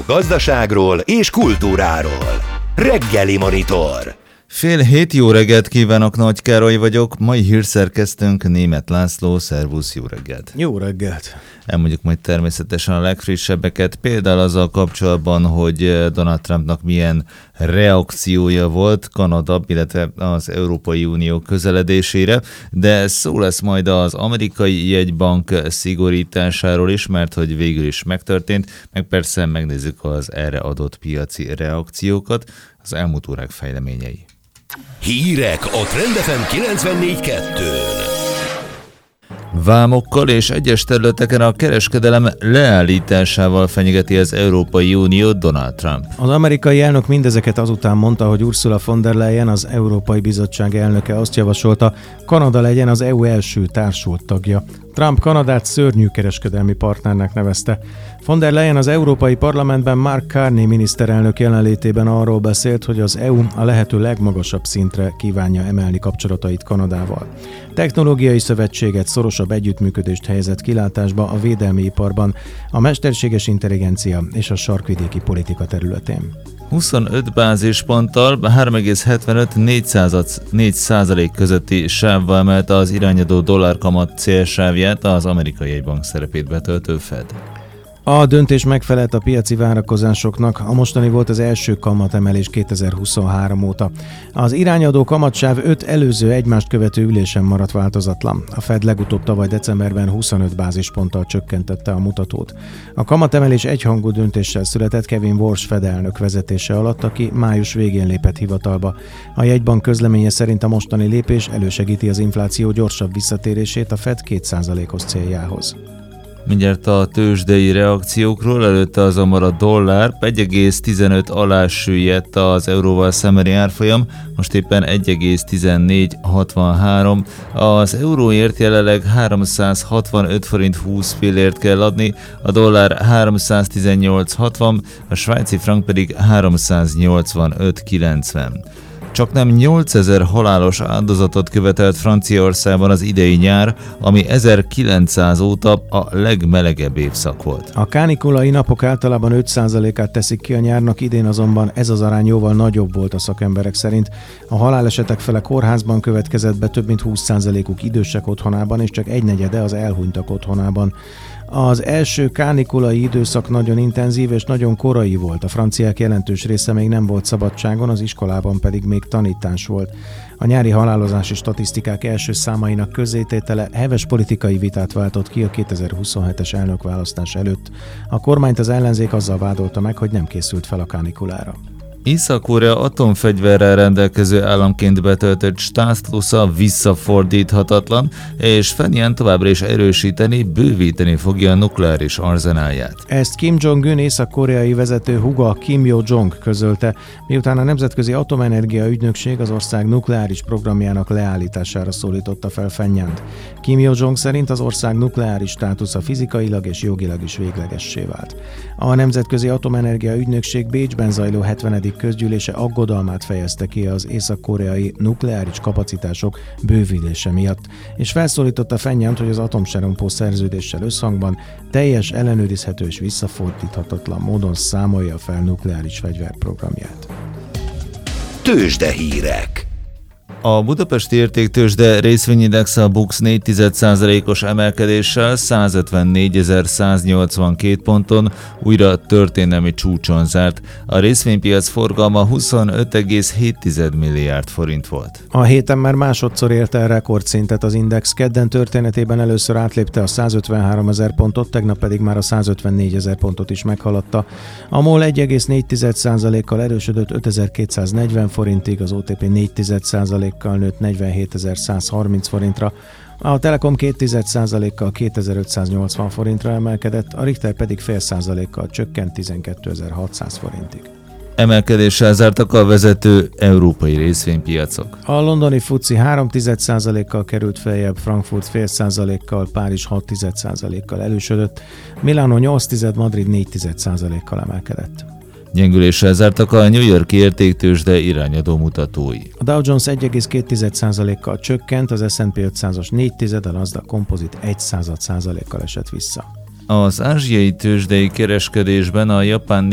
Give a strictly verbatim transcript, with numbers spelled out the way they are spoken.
gazdaságról és kultúráról. Reggeli Monitor. Fél hét, jó reggelt kívánok, Nagy Károly vagyok. Mai hírszerkesztőnk Németh László, szervusz, jó reggelt. Jó reggelt. Elmondjuk majd természetesen a legfrissebbeket, például azzal kapcsolatban, hogy Donald Trumpnak milyen reakciója volt Kanada, illetve az Európai Unió közeledésére, de szó lesz majd az amerikai jegybank szigorításáról is, mert hogy végül is megtörtént, meg persze megnézzük az erre adott piaci reakciókat, az elmúlt órák fejleményei. Hírek a Trend ef em kilencvennégy kettőn. Vámokkal és egyes területeken a kereskedelem leállításával fenyegeti az Európai Unió Donald Trump. Az amerikai elnök mindezeket azután mondta, hogy Ursula von der Leyen, az Európai Bizottság elnöke azt javasolta, Kanada legyen az é u első társult tagja. Trump Kanadát szörnyű kereskedelmi partnernek nevezte. Von der Leyen az Európai Parlamentben Mark Carney miniszterelnök jelenlétében arról beszélt, hogy az é u a lehető legmagasabb szintre kívánja emelni kapcsolatait Kanadával. Technológiai szövetséget, szorosabb együttműködést helyezett kilátásba a védelmi iparban, a mesterséges intelligencia és a sarkvidéki politika területén. huszonöt bázisponttal három egész hetvenöt-négy százalék közötti sávval emelte az irányadó dollárkamat célsávját az amerikai jegybank szerepét betöltő Fed. A döntés megfelelt a piaci várakozásoknak, a mostani volt az első kamatemelés kétezer-huszonhárom óta. Az irányadó kamatsáv öt előző egymást követő ülésen maradt változatlan. A Fed legutóbb tavaly decemberben huszonöt bázisponttal csökkentette a mutatót. A kamatemelés egyhangú döntéssel született Kevin Warsh Fed elnök vezetése alatt, aki május végén lépett hivatalba. A jegybank közleménye szerint a mostani lépés elősegíti az infláció gyorsabb visszatérését a Fed két százalékos céljához. Mindjárt a tőzsdei reakciókról, előtte azonban a dollár egy egész tizenöt alá süllyedt az euróval szembeni árfolyam, most éppen egy egész tizennégy hatvanhárom. Az euróért jelenleg háromszázhatvanöt forint húsz fillért kell adni, a dollár háromszáztizennyolc hatvan, a svájci frank pedig háromszáznyolcvanöt kilencven. Csaknem nyolcezer halálos áldozatot követelt Franciaországban az idei nyár, ami ezerkilencszáz óta a legmelegebb évszak volt. A kánikulai napok általában öt százalékát teszik ki a nyárnak, idén azonban ez az arány jóval nagyobb volt a szakemberek szerint. A halálesetek fele kórházban következett be, több mint húsz százalékuk idősek otthonában, és csak egynegyede az elhunytak otthonában. Az első kánikulai időszak nagyon intenzív és nagyon korai volt. A franciák jelentős része még nem volt szabadságon, az iskolában pedig még tanítás volt. A nyári halálozási statisztikák első számainak közzététele heves politikai vitát váltott ki a kétezer-huszonhetes elnökválasztás előtt. A kormányt az ellenzék azzal vádolta meg, hogy nem készült fel a kánikulára. Észak-Korea atomfegyverrel rendelkező államként betöltött státusza visszafordíthatatlan, és Pyongyang továbbra is erősíteni, bővíteni fogja a nukleáris arzenálját. Ezt Kim Jong-un észak-koreai vezető húga Kim Yo-jong közölte, miután a Nemzetközi Atomenergia Ügynökség az ország nukleáris programjának leállítására szólította fel Pyongyangt. Kim Yo-jong szerint az ország nukleáris státusza fizikailag és jogilag is véglegessé vált. A Nemzetközi Atomenergia Ügynökség Bécsben zajló hetvenedik közgyűlése aggodalmát fejezte ki az észak-koreai nukleáris kapacitások bővülése miatt, és felszólította Pyongyangt, hogy az atomsorompó szerződéssel összhangban teljes, ellenőrizhető és visszafordíthatatlan módon számolja fel nukleáris fegyverprogramját. Tőzsdehírek. A budapesti értéktőzsde részvényindex a BUX négy egész egy százalékos emelkedéssel százötvennégyezer-száznyolcvankét ponton újra történelmi csúcson zárt. A részvénypiac forgalma huszonöt egész hét milliárd forint volt. A héten már másodszor érte el rekordszintet az index, kedden történetében először átlépte a százötvenháromezer pontot, tegnap pedig már a százötvennégyezer pontot is meghaladta. A MOL egy egész négy százalékkal erősödött ötezer-kétszáznegyven forintig, az o té pé négy százalékkal nőtt negyvenhétezer-százharminc forintra, a Telekom két százalékkal kétezer-ötszáznyolcvan forintra emelkedett, a Richter pedig fél százalékkal csökkent tizenkétezer-hatszáz forintig. Emelkedéssel zártak a vezető európai részvénypiacok. A londoni fuci három egész egy százalékkal került feljebb, Frankfurt fél százalékkal, Párizs hat egész egy százalékkal elősödött, Milánó nyolc egész egy, Madrid négy egész egy százalékkal emelkedett. Gyengüléssel zártak a New York-i értéktőzsde irányadó mutatói. A Dow Jones egy egész két százalékkal csökkent, az es and pé ötszázas négy tized, a Nasdaq Composite egy század százalékkal esett vissza. Az ázsiai tőzsdei kereskedésben a japán